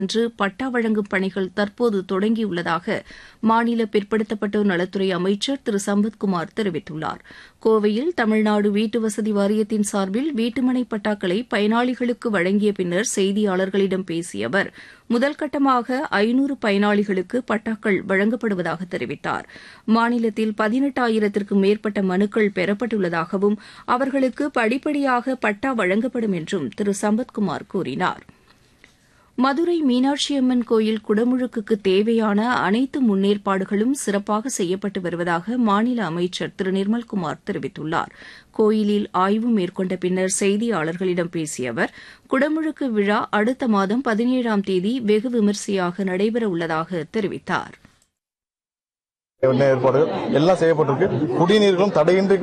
இன்று பட்டா வழங்கும் பணிகள் தற்போது தொடங்கியுள்ளதாக மாநில பிற்படுத்தப்பட்டோர் நலத்துறை அமைச்சர் திரு சம்பத்குமார் தெரிவித்துள்ளார். கோவையில் தமிழ்நாடு வீட்டுவசதி வாரியத்தின் சார்பில் வீட்டுமனை பட்டாக்களை பயனாளிகளுக்கு வழங்கிய பின்னர் செய்தியாளர்களிடம் பேசிய அவர் முதல்கட்டமாக 500 பயனாளிகளுக்கு பட்டாக்கள் வழங்கப்படுவதாக தெரிவித்தார். மாநிலத்தில் 18,000த்திற்கும் மேற்பட்ட மனுக்கள் பெறப்பட்டுள்ளதாகவும் அவர்களுக்கு படிப்படியாக பட்டா வழங்கப்படும் என்றும் திரு சம்பத்குமார் கூறினார். மதுரை மீனாட்சியம்மன் கோயில் குடமுழுக்குக்கு தேவையான அனைத்து முன்னேற்பாடுகளும் சிறப்பாக செய்யப்பட்டு வருவதாக மாநில அமைச்சர் திரு நிர்மல்குமார் தெரிவித்துள்ளார். கோயிலில் ஆய்வு மேற்கொண்ட பின்னர் செய்தியாளர்களிடம் பேசிய அவர் குடமுழுக்கு விழா அடுத்த மாதம் 17ஆம் தேதி வெகு விமரிசையாக நடைபெற உள்ளதாக தெரிவித்தார். ஏற்பாடுகள் எல்லாம் செய்யப்பட்டிருக்கு. குடிநீர்களும் தடையின்றி